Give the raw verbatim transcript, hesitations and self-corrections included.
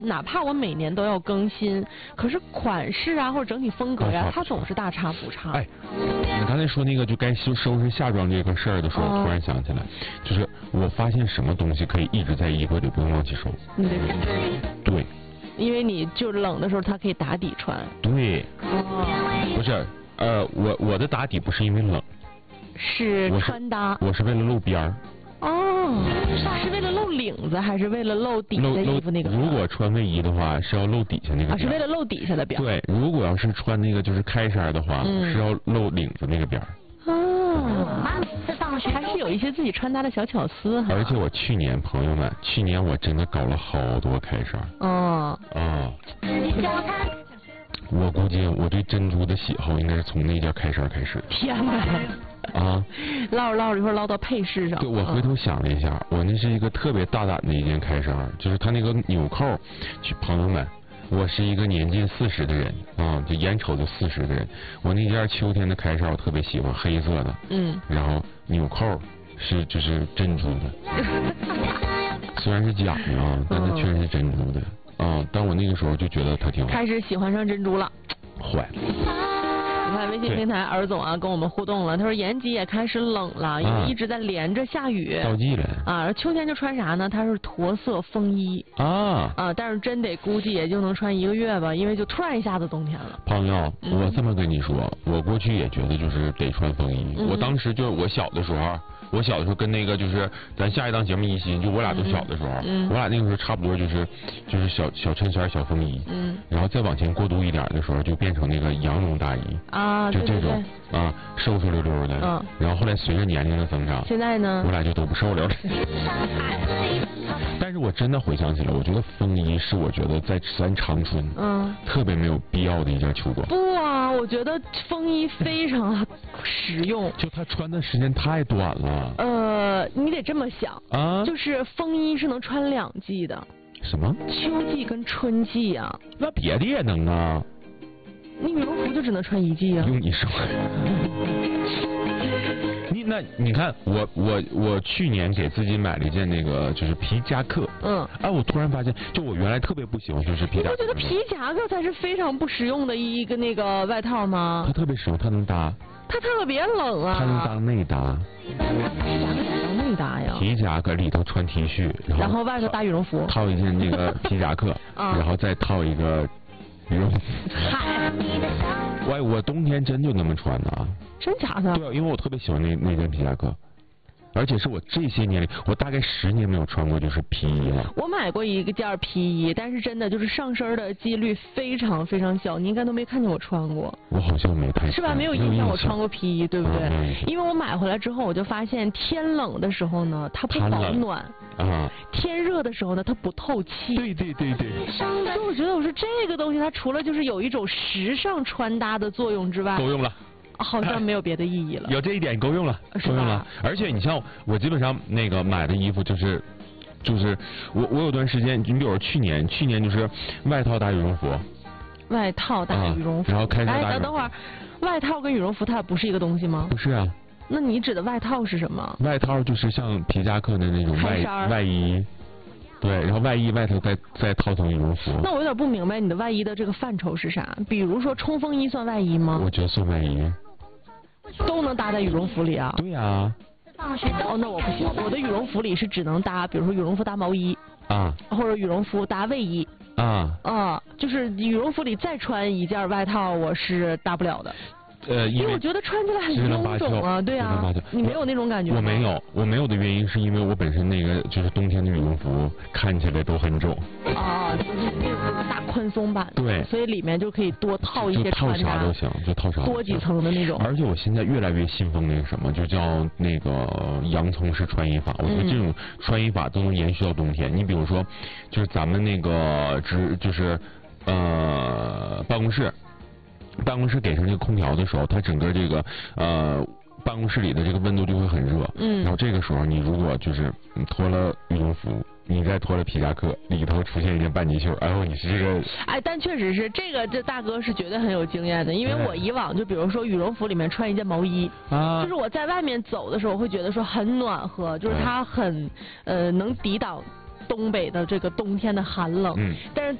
哪怕我每年都要更新，可是款式啊或者整体风格呀、啊，它总是大差不差。 哎，你刚才说那个就该收收拾夏装这个事儿的时候， 哦、 突然想起来，就是我发现什么东西可以一直在衣柜里不用忘记收。 你的针珠。 对。 因为你就冷的时候它可以打底穿。 对。哦。不是，呃，我我的打底不是因为冷。 是穿搭。 我是为了露边儿。 哦，是为了露领子还是为了露底下衣服那个？ 如果穿卫衣的话，是要露底下那个。 啊，是为了露底下的边。 对，如果要是穿那个就是开衫的话，嗯、是要露领子那个边。 哦，还是有一些自己穿搭的小巧思哈。 而且我去年朋友们，去年我真的搞了好多开衫。 哦。 啊。我估计我对珍珠的喜好应该是从那件开衫开始。 天哪！ 啊， 唠着唠着一会儿唠到配饰上。 对，我回头想了一下，我那是一个特别大胆的一件开衫，就是它那个纽扣，去朋友们，我是一个年近四十的人啊，就眼瞅就四十的人，我那件秋天的开衫我特别喜欢，黑色的， 嗯， 然后纽扣是就是珍珠的，虽然是假的啊，但它确实是珍珠的啊，但我那个时候就觉得它挺好。 开始喜欢上珍珠了。 坏了。 你看微信平台尔总啊跟我们互动了，他说延吉也开始冷了，因为一直在连着下雨。 到季了。 啊，秋天就穿啥呢？它是驼色风衣。 啊。 啊，但是真得估计也就能穿一个月吧，因为就突然一下子冬天了。 朋友， 嗯、 我这么跟你说，我过去也觉得就是得穿风衣。嗯、我当时就是我小的时候，我小的时候跟那个就是咱下一档节目一心，就我俩都小的时候， 嗯、 我俩那个时候差不多就是就是小小衬衫、小风衣。 嗯。 然后再往前过渡一点的时候，就变成那个羊绒大衣。 啊， 就这种。 对对对啊，瘦瘦溜溜的，嗯，然后后来随着年龄的增长， 现在呢， 我俩就都不瘦了。但是我真的回想起来，我觉得风衣是我觉得在咱长春，嗯，特别没有必要的一件秋装。 不啊，我觉得风衣非常实用， 就它穿的时间太短了。 呃，你得这么想啊， 就是风衣是能穿两季的。 什么？ 秋季跟春季啊？ 那别的也能啊。 你羽绒服就只能穿一季啊！ 用你说，你那你看我我我去年给自己买了一件那个就是皮夹克， 嗯， 哎，我突然发现，就我原来特别不喜欢就是皮夹克。 你不觉得皮夹克才是非常不实用的一个那个外套吗？ 它特别实用，它能搭。 它特别冷啊！ 它能当内搭。 皮夹克咋当内搭呀？ 皮夹克里头穿 T 恤，然后然后外头搭羽绒服， 套一件那个皮夹克， 啊、 然后再套一个。羽绒服， 嗨， 我我冬天真就那么穿的啊！ 真假的？ 对啊，因为我特别喜欢那那件皮夹克，而且是我这些年里，我大概十年没有穿过就是皮衣了。 我买过一个件皮衣，但是真的就是上身的几率非常非常小，你应该都没看见我穿过。 我好像没太是吧？没有印象我穿过皮衣，对不对？ 嗯、 因为我买回来之后，我就发现天冷的时候呢，它不保暖。 啊， 天热的时候呢，它不透气。 对对对对。 所以我觉得，我说这个东西，它除了就是有一种时尚穿搭的作用之外， 够用了， 好像没有别的意义了。 有这一点够用了，够用了。而且你像我基本上那个买的衣服就是，就是我我有段时间，你比如说去年，去年就是外套搭羽绒服， 外套搭羽绒服， 啊、然后开始搭羽绒服。 哎，等会儿，外套跟羽绒服它不是一个东西吗？ 不是啊。 那你指的外套是什么？ 外套就是像皮夹克的那种外外衣，对，然后外衣外头再再套层羽绒服。 那我有点不明白你的外衣的这个范畴是啥？比如说冲锋衣算外衣吗？ 我觉得算外衣。 都能搭在羽绒服里啊？ 对啊。 哦，那我不行，我的羽绒服里是只能搭，比如说羽绒服搭毛衣啊， 或者羽绒服搭卫衣啊啊，就是羽绒服里再穿一件外套，我是搭不了的。 呃， 因为我觉得穿起来很臃肿啊，对啊，你没有那种感觉吗？ 我没有，我没有的原因是因为我本身那个就是冬天的羽绒服看起来都很肿。 啊，就是那种大宽松版。 对。 所以里面就可以多套一些穿搭。就套啥都行，就套啥。 多几层的那种。 而且我现在越来越信奉那个什么，就叫那个洋葱式穿衣法。我觉得这种穿衣法都能延续到冬天。你比如说，就是咱们那个只就是呃办公室。办公室给上这个空调的时候，它整个这个呃办公室里的这个温度就会很热。 嗯。 然后这个时候你如果就是你脱了羽绒服，你再脱了皮夹克，里头出现一件半截袖，哎呦你是这个。 哎，但确实是这个，这大哥是绝对很有经验的，因为我以往就比如说羽绒服里面穿一件毛衣， 啊， 就是我在外面走的时候会觉得说很暖和，就是它很呃能抵挡。 东北的这个冬天的寒冷。 嗯， 但是